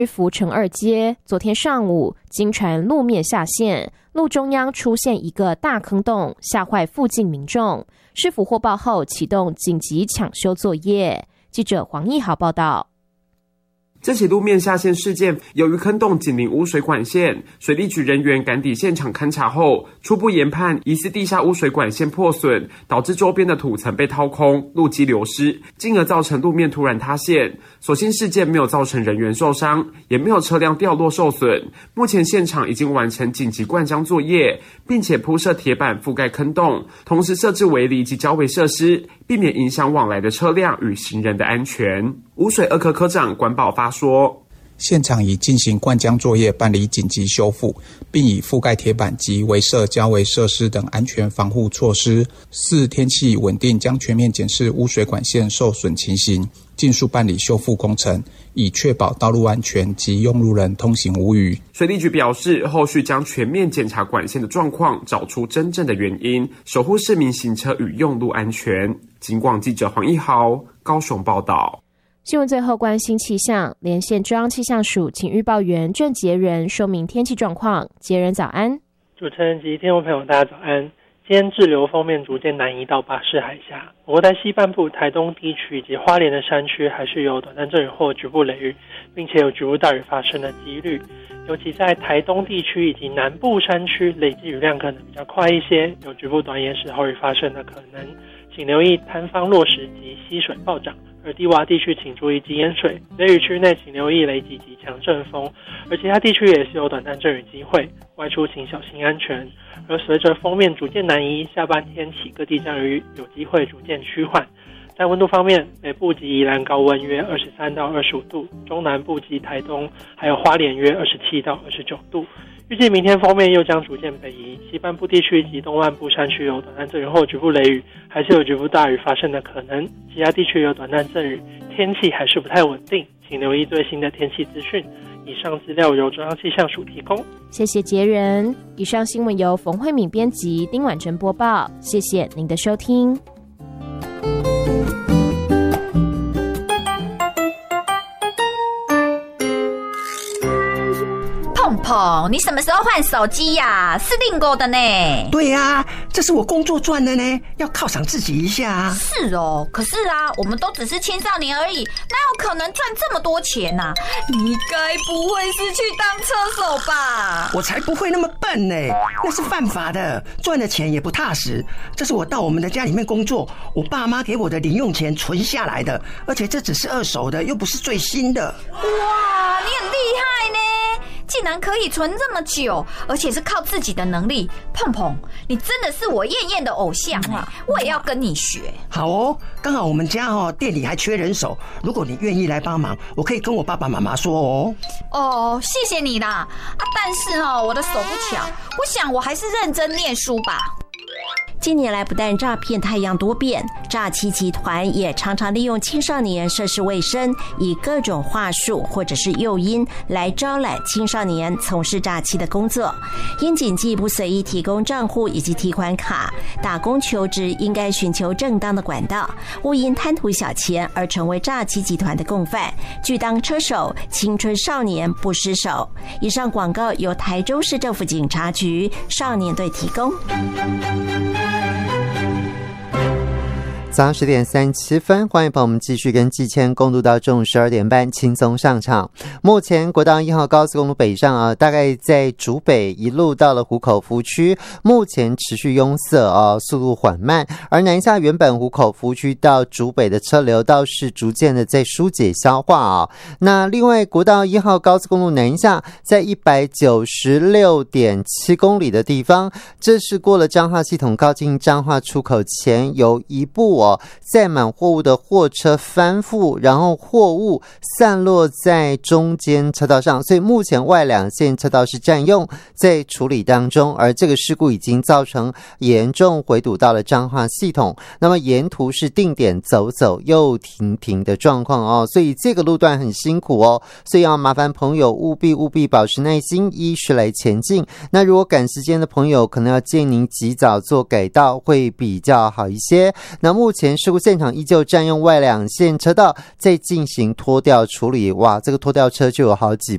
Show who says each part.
Speaker 1: 福成二街昨天上午经传路面下陷，路中央出现一个大坑洞，吓坏附近民众。市府获报后启动紧急抢修作业。记者黄义豪报道。
Speaker 2: 这起路面下陷事件，由于坑洞紧邻污水管线，水利局人员赶抵现场勘查后，初步研判疑似地下污水管线破损，导致周边的土层被掏空，路基流失，进而造成路面突然塌陷。所幸事件没有造成人员受伤，也没有车辆掉落受损。目前现场已经完成紧急灌浆作业，并且铺设铁板覆盖坑洞，同时设置围篱及交围设施，避免影响往来的车辆与行人的安全。污水二科科长管保发说，
Speaker 3: 现场已进行灌浆作业，办理紧急修复，并已覆盖铁板及围设交围设施等安全防护措施。视天气稳定，将全面检视污水管线受损情形，尽速办理修复工程，以确保道路安全及用路人通行无虞。
Speaker 2: 水利局表示，后续将全面检查管线的状况，找出真正的原因，守护市民行车与用路安全。警广记者黄义豪高雄报道。
Speaker 1: 新闻最后关心气象，连线中央气象署请预报员郑杰仁说明天气状况。杰仁早安。
Speaker 4: 主持人及听众朋友大家早安。今天滞留锋面逐渐南移到巴士海峡，不过在西半部台东地区以及花莲的山区还是有短暂阵雨或局部雷雨，并且有局部大雨发生的几率。尤其在台东地区以及南部山区，累积雨量可能比较快一些，有局部短延时豪雨发生的可能，请留意坍方落石及溪水暴涨。而低洼地区请注意积淹水，雷雨区内请留意雷击及强阵风，而其他地区也是有短暂阵雨机会，外出请小心安全。而随着锋面逐渐南移，下半天起各地降雨有机会逐渐趋缓。在温度方面，北部及宜兰高温约23到25度，中南部及台东还有花莲约27到29度。预计明天锋面又将逐渐北移，西半部地区及东半部山区有短暂阵雨或局部雷雨，还是有局部大雨发生的可能，其他地区有短暂阵雨，天气还是不太稳定，请留意最新的天气资讯。以上资料由中央气象署提供。
Speaker 1: 谢谢杰仁。以上新闻由冯慧敏编辑，丁婉珍播报。谢谢您的收听。
Speaker 5: 碰碰，你什么时候换手机呀？是订购的呢。
Speaker 6: 对呀，这是我工作赚的呢，要犒赏自己一下啊。
Speaker 5: 是哦，可是啊，我们都只是青少年而已，哪有可能赚这么多钱啊？你该不会是去当车手吧？
Speaker 6: 我才不会那么笨呢，那是犯法的，赚的钱也不踏实。这是我到我们的家里面工作，我爸妈给我的零用钱存下来的，而且这只是二手的，又不是最新的。
Speaker 5: 哇，你很厉害呢！竟然可以存这么久，而且是靠自己的能力。碰碰，你真的是我艳艳的偶像啊！我也要跟你学。
Speaker 6: 好哦，刚好我们家店里还缺人手，如果你愿意来帮忙，我可以跟我爸爸妈妈说哦。
Speaker 5: 哦，谢谢你啦！但是我的手不巧，我想我还是认真念书吧。
Speaker 7: 近年来，不但诈骗太阳多变，诈欺集团也常常利用青少年涉世未深，以各种话术或者是诱因来招揽青少年从事诈欺的工作。应谨记不随意提供账户以及提款卡，打工求职应该寻求正当的管道，勿因贪图小钱而成为诈欺集团的共犯。拒当车手，青春少年不失手。以上广告由台中市政府警察局少年队提供。
Speaker 8: 早上10点37分，欢迎朋友们继续跟季谦共度到中午12点半，轻松上场。目前国道1号高速公路北上大概在竹北一路到了湖口福区，目前持续拥塞速度缓慢。而南下原本湖口福区到竹北的车流倒是逐渐的在疏解消化那另外国道1号高速公路南下在 196.7 公里的地方，这是过了彰化系统靠近彰化出口前，有一部载满货物的货车翻覆，然后货物散落在中间车道上，所以目前外两线车道是占用，在处理当中。而这个事故已经造成严重回堵到了彰化系统，那么沿途是定点走走又停停的状况所以这个路段很辛苦所以要麻烦朋友务必保持耐心，依序来前进。那如果赶时间的朋友，可能要建议您及早做改道会比较好一些。那目前事故现场依旧占用外两线车道，在进行拖吊处理。哇，这个拖吊车就有好几